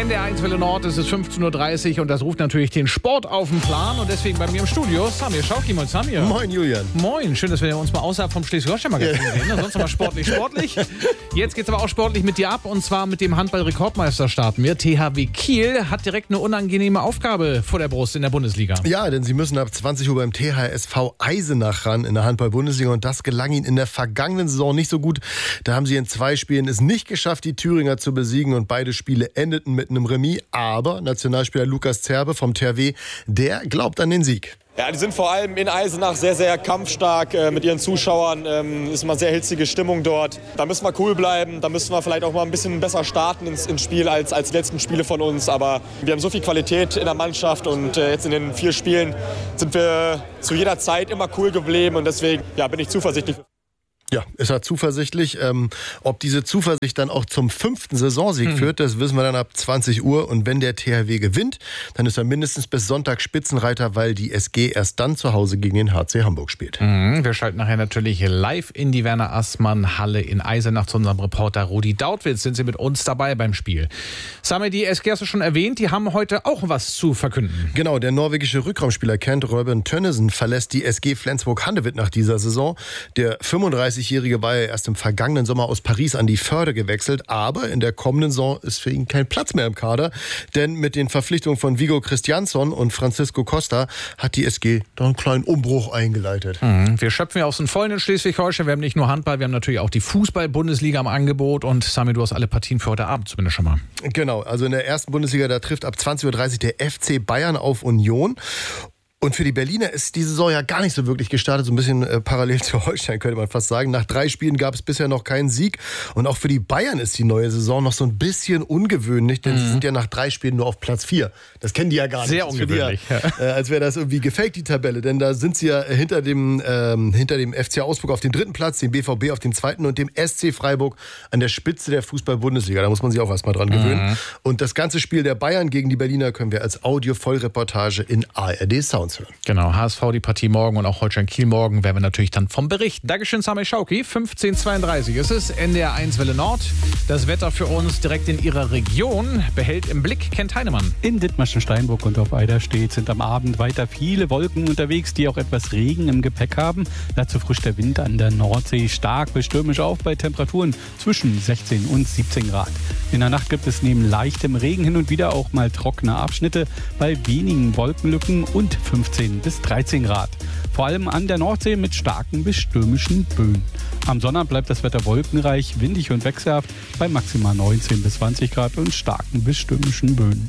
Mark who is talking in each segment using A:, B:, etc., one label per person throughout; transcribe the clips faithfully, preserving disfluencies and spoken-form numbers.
A: N D R eins Welle Nord, es ist fünfzehn Uhr dreißig und das ruft natürlich den Sport auf den Plan. Und deswegen bei mir im Studio Samir Schauki. Moin Samir.
B: Moin Julian.
A: Moin, schön, dass wir uns mal außerhalb vom Schleswig-Holstein-Magazin ja. sehen. Ne? Sonst immer sportlich, sportlich. Jetzt geht's aber auch sportlich mit dir ab und zwar mit dem Handball-Rekordmeister starten wir. T H W Kiel hat direkt eine unangenehme Aufgabe vor der Brust in der Bundesliga.
B: Ja, denn sie müssen ab zwanzig Uhr beim T H S V Eisenach ran in der Handball-Bundesliga und das gelang ihnen in der vergangenen Saison nicht so gut. Da haben sie in zwei Spielen es nicht geschafft, die Thüringer zu besiegen und beide Spiele endeten mit einem Remis. Aber Nationalspieler Lukas Zerbe vom T H W, der glaubt an den Sieg.
C: Ja, die sind vor allem in Eisenach sehr, sehr kampfstark äh, mit ihren Zuschauern. Ähm, ist immer sehr hitzige Stimmung dort. Da müssen wir cool bleiben. Da müssen wir vielleicht auch mal ein bisschen besser starten ins, ins Spiel als, als die letzten Spiele von uns. Aber wir haben so viel Qualität in der Mannschaft und äh, jetzt in den vier Spielen sind wir zu jeder Zeit immer cool geblieben. Und deswegen ja, bin ich zuversichtlich.
B: Ja, ist er zuversichtlich. Ähm, ob diese Zuversicht dann auch zum fünften Saisonsieg hm. führt, das wissen wir dann ab zwanzig Uhr. Und wenn der T H W gewinnt, dann ist er mindestens bis Sonntag Spitzenreiter, weil die S G erst dann zu Hause gegen den H C Hamburg spielt.
A: Mhm. Wir schalten nachher natürlich live in die Werner-Assmann-Halle in Eisenach zu unserem Reporter Rudi Dautwitz. Sind Sie mit uns dabei beim Spiel? Sami, die S G hast du schon erwähnt, die haben heute auch was zu verkünden.
B: Genau, der norwegische Rückraumspieler Kent Robin Tønnesen verlässt die S G Flensburg-Handewitt nach dieser Saison. Der fünfunddreißigjährige war ja erst im vergangenen Sommer aus Paris an die Förde gewechselt, aber in der kommenden Saison ist für ihn kein Platz mehr im Kader, denn mit den Verpflichtungen von Viggo Christiansson und Francisco Costa hat die S G da einen kleinen Umbruch eingeleitet.
A: Mhm. Wir schöpfen ja aus den Vollen in Schleswig-Holstein. Wir haben nicht nur Handball, wir haben natürlich auch die Fußball-Bundesliga im Angebot und Sami, du hast alle Partien für heute Abend zumindest schon mal.
B: Genau, also in der ersten Bundesliga, da trifft ab zwanzig Uhr dreißig der F C Bayern auf Union. Und für die Berliner ist die Saison ja gar nicht so wirklich gestartet, so ein bisschen äh, parallel zu Holstein, könnte man fast sagen. Nach drei Spielen gab es bisher noch keinen Sieg. Und auch für die Bayern ist die neue Saison noch so ein bisschen ungewöhnlich, denn mhm. sie sind ja nach drei Spielen nur auf Platz vier. Das kennen die ja gar nicht.
A: Sehr ungewöhnlich.
B: Ja, äh, als wäre das irgendwie gefaked, die Tabelle. Denn da sind sie ja hinter dem, ähm, hinter dem F C Augsburg auf dem dritten Platz, dem B V B auf dem zweiten und dem S C Freiburg an der Spitze der Fußball-Bundesliga. Da muss man sich auch erstmal dran gewöhnen. Mhm. Und das ganze Spiel der Bayern gegen die Berliner können wir als Audio-Vollreportage in A R D Sounds hören.
A: Genau, H S V die Partie morgen und auch Holstein Kiel morgen werden wir natürlich dann vom berichten. Dankeschön, Sami Schauki. fünfzehn Uhr zweiunddreißig. Es ist N D R eins Welle Nord. Das Wetter für uns direkt in Ihrer Region behält im Blick Kent Heinemann.
D: In Dithmarschen, Steinburg und auf Eiderstedt sind am Abend weiter viele Wolken unterwegs, die auch etwas Regen im Gepäck haben. Dazu frischt der Wind an der Nordsee stark bis stürmisch auf bei Temperaturen zwischen sechzehn und siebzehn Grad. In der Nacht gibt es neben leichtem Regen hin und wieder auch mal trockene Abschnitte bei wenigen Wolkenlücken und fünfzehn bis dreizehn Grad. Vor allem an der Nordsee mit starken bis stürmischen Böen. Am Sonntag bleibt das Wetter wolkenreich, windig und wechselhaft bei maximal neunzehn bis zwanzig Grad und starken bis stürmischen Böen.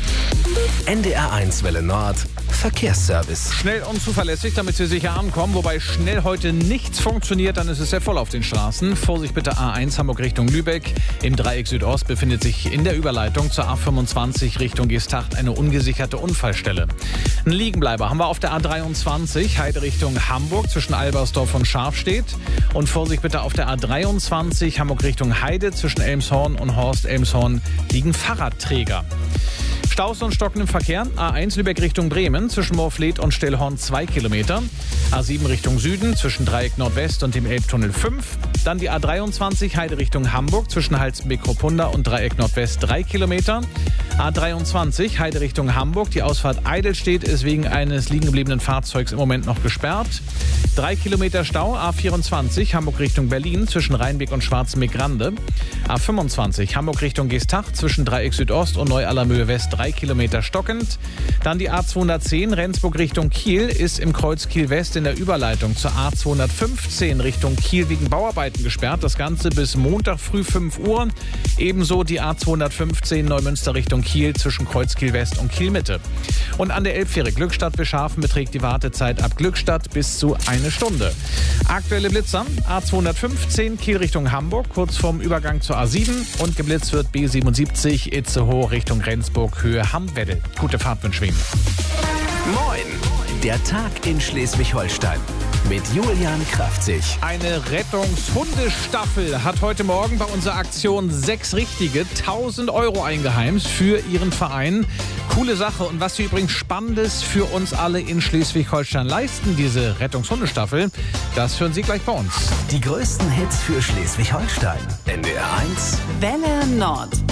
E: N D R eins Welle Nord Verkehrsservice.
A: Schnell und zuverlässig, damit Sie sicher ankommen. Wobei schnell heute nichts funktioniert, dann ist es sehr voll auf den Straßen. Vorsicht bitte A eins Hamburg Richtung Lübeck. Im Dreieck Südost befindet sich in der Überleitung zur A fünfundzwanzig Richtung Geesthacht eine ungesicherte Unfallstelle. Ein Liegenbleiber haben wir auf der A dreiundzwanzig Heide Richtung Hamburg zwischen Albersdorf und Scharfstedt. Und Vorsicht bitte auf der A dreiundzwanzig Hamburg Richtung Heide zwischen Elmshorn und Horst Elmshorn liegen Fahrradträger. Staus und Stocken im Verkehr. A eins Lübeck Richtung Bremen zwischen Moorfleet und Stellhorn zwei Kilometer. A sieben Richtung Süden zwischen Dreieck Nordwest und dem Elbtunnel fünf. Dann die A dreiundzwanzig Heide Richtung Hamburg zwischen Halstenbeck-Kropunda und Dreieck Nordwest drei Kilometer. A dreiundzwanzig Heide Richtung Hamburg. Die Ausfahrt Eidelstedt ist wegen eines liegengebliebenen Fahrzeugs im Moment noch gesperrt. Drei Kilometer Stau. A vierundzwanzig Hamburg Richtung Berlin zwischen Rheinbeck und Schwarzenbeck-Rande. A fünfundzwanzig Hamburg Richtung Geesthacht zwischen Dreieck Südost und Neu-Allermöhe West drei Kilometer stockend. Dann die A zweihundertzehn Rendsburg Richtung Kiel ist im Kreuz Kiel West in der Überleitung zur A zweihundertfünfzehn Richtung Kiel wegen Bauarbeiten gesperrt. Das Ganze bis Montag früh fünf Uhr. Ebenso die A zweihundertfünfzehn Neumünster Richtung Kiel zwischen Kreuz Kiel West und Kiel Mitte. Und an der Elbfähre Glückstadt-Bischhafen beträgt die Wartezeit ab Glückstadt bis zu eine Stunde. Aktuelle Blitzer A zweihundertfünfzehn Kiel Richtung Hamburg kurz vorm Übergang zur A sieben und geblitzt wird B siebenundsiebzig Itzehoe Richtung Rendsburg Höhe Hamm-Weddel. Gute Fahrt wünschen wir Ihnen.
E: Moin, der Tag in Schleswig-Holstein mit Julian Kraftzig.
A: Eine Rettungshundestaffel hat heute Morgen bei unserer Aktion sechs Richtige tausend Euro eingeheimst für ihren Verein. Coole Sache. Und was sie übrigens Spannendes für uns alle in Schleswig-Holstein leisten, diese Rettungshundestaffel, das hören Sie gleich bei uns.
E: Die größten Hits für Schleswig-Holstein. N D R eins
F: Welle Nord.